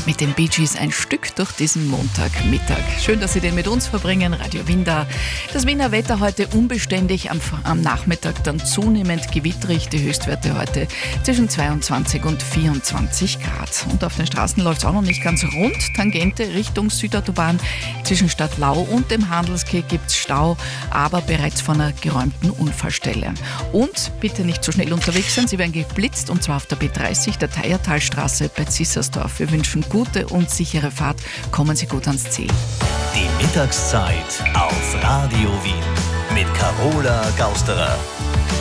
mit den Bee Gees ein Stück durch diesen Montagmittag. Schön, dass Sie den mit uns verbringen. Radio Wien da. Das Wiener Wetter heute unbeständig, am Nachmittag dann zunehmend gewitterig. Die Höchstwerte heute zwischen 22 und 24 Grad. Und auf den Straßen läuft es auch noch nicht ganz rund. Tangente Richtung Südautobahn. Zwischen Stadtlau und dem Handelskeh gibt es Stau, aber bereits von einer geräumten Unfallstelle. Und bitte nicht zu schnell unterwegs sein. Sie werden geblitzt, und zwar auf der B30, der Theiertalstraße bei Zissersdorf. Wir wünschen gute und sichere Fahrt. Kommen Sie gut ans Ziel. Die Mittagszeit auf Radio Wien mit Carola Gausterer.